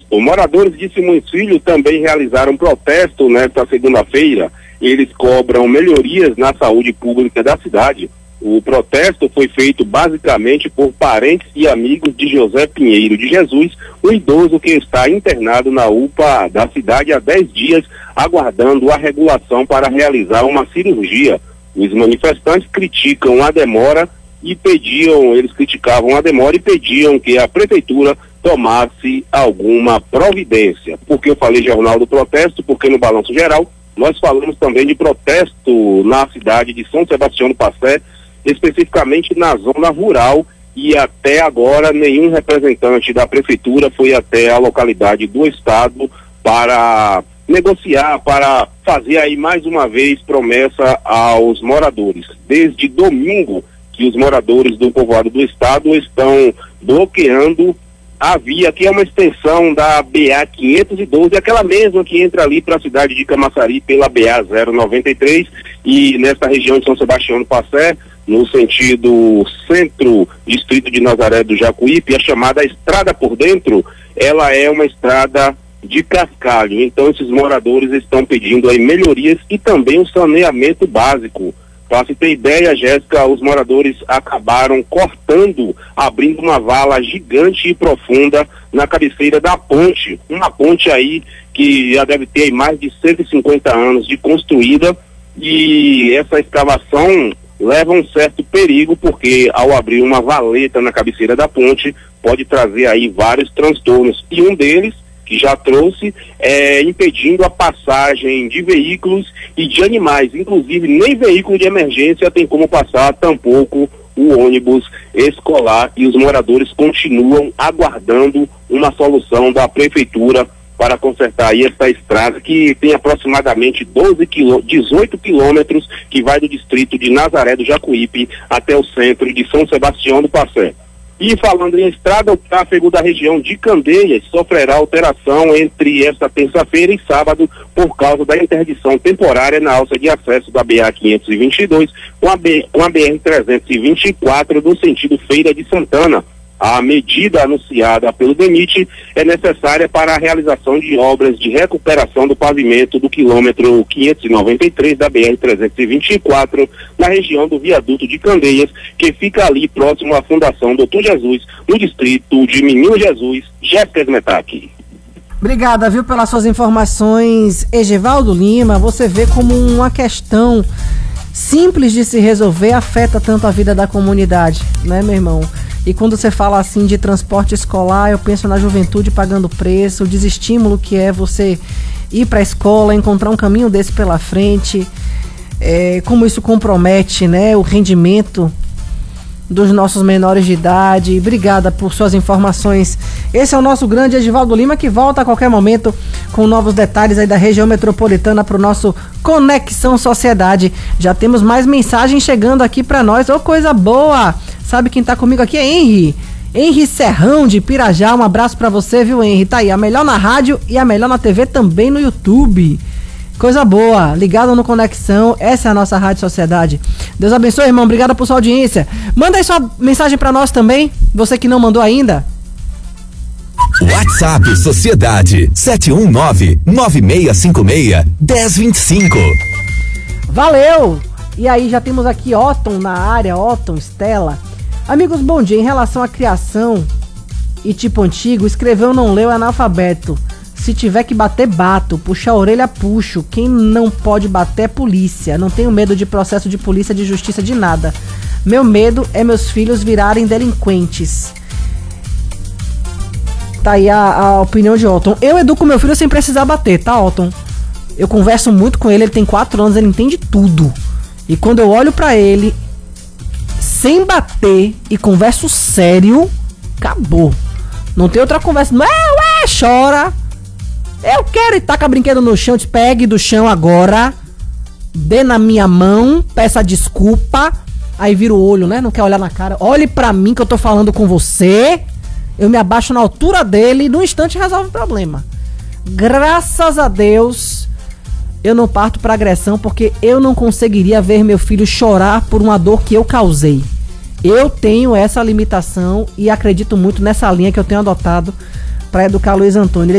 Os moradores de Simões Filho também realizaram protesto nesta segunda-feira. Eles cobram melhorias na saúde pública da cidade. O protesto foi feito basicamente por parentes e amigos de José Pinheiro de Jesus, um idoso que está internado na UPA da cidade há 10 dias, aguardando a regulação para realizar uma cirurgia. Os manifestantes criticavam a demora e pediam que a prefeitura tomasse alguma providência. Por que eu falei Jornal do Protesto? Porque no Balanço Geral nós falamos também de protesto na cidade de São Sebastião do Passé, especificamente na zona rural, e até agora nenhum representante da prefeitura foi até a localidade do estado para negociar, para fazer aí mais uma vez promessa aos moradores. Desde domingo que os moradores do povoado do estado estão bloqueando a via, que é uma extensão da BA 512, aquela mesma que entra ali para a cidade de Camaçari pela BA 093, e nesta região de São Sebastião do Passé, no sentido centro-distrito de Nazaré do Jacuípe, a chamada Estrada por Dentro, ela é uma estrada de cascalho. Então esses moradores estão pedindo aí melhorias e também um saneamento básico. Para se ter ideia, Jéssica, os moradores acabaram cortando, abrindo uma vala gigante e profunda na cabeceira da ponte, uma ponte aí que já deve ter mais de 150 anos de construída, e essa escavação leva um certo perigo, porque ao abrir uma valeta na cabeceira da ponte pode trazer aí vários transtornos, e um deles que já trouxe impedindo a passagem de veículos e de animais, inclusive nem veículo de emergência tem como passar, tampouco o ônibus escolar, e os moradores continuam aguardando uma solução da prefeitura para consertar aí essa estrada que tem aproximadamente 18 quilômetros, que vai do distrito de Nazaré do Jacuípe até o centro de São Sebastião do Passé. E falando em estrada, o tráfego da região de Candeias sofrerá alteração entre esta terça-feira e sábado por causa da interdição temporária na alça de acesso da BA 522 com a BR 324 no sentido Feira de Santana. A medida anunciada pelo DENIT é necessária para a realização de obras de recuperação do pavimento do quilômetro 593 da BR-324, na região do viaduto de Candeias, que fica ali próximo à Fundação Doutor Jesus, no distrito de Menino Jesus. Jéssica Smetak. Obrigada, viu, pelas suas informações, Egivaldo Lima. Você vê como uma questão simples de se resolver afeta tanto a vida da comunidade, né, meu irmão? E quando você fala assim de transporte escolar, eu penso na juventude pagando preço, o desestímulo que é você ir para a escola, encontrar um caminho desse pela frente, como isso compromete, né, o rendimento dos nossos menores de idade. Obrigada por suas informações. Esse é o nosso grande Egivaldo Lima, que volta a qualquer momento com novos detalhes aí da região metropolitana para o nosso Conexão Sociedade. Já temos mais mensagens chegando aqui para nós. Ô, coisa boa! Sabe quem tá comigo aqui é Henry Serrão de Pirajá. Um abraço para você, viu, Henry? Tá aí, a melhor na rádio e a melhor na TV também no YouTube. Coisa boa, ligado no Conexão, essa é a nossa Rádio Sociedade. Deus abençoe, irmão, obrigado por sua audiência. Manda aí sua mensagem pra nós também, você que não mandou ainda. WhatsApp Sociedade 719-9656-1025. Valeu! E aí, já temos aqui Otton na área, Otton, Estela. Amigos, bom dia. Em relação à criação e tipo antigo, escreveu não leu é analfabeto. Se tiver que bater, bato. Puxar a orelha, puxo. Quem não pode bater é polícia. Não tenho medo de processo de polícia, de justiça, de nada. Meu medo é meus filhos virarem delinquentes. Tá aí a opinião de Otton. Eu educo meu filho sem precisar bater, tá, Otton? Eu converso muito com ele, ele tem 4 anos, ele entende tudo. E quando eu olho pra ele, sem bater e converso sério, acabou. Não tem outra conversa. Não chora. Eu quero e taca brinquedo no chão, te pegue do chão agora, dê na minha mão, peça desculpa, aí vira o olho, né? Não quer olhar na cara. Olhe pra mim que eu tô falando com você. Eu me abaixo na altura dele e num instante resolve o problema. Graças a Deus, eu não parto pra agressão, porque eu não conseguiria ver meu filho chorar por uma dor que eu causei. Eu tenho essa limitação e acredito muito nessa linha que eu tenho adotado para educar Luiz Antônio. Ele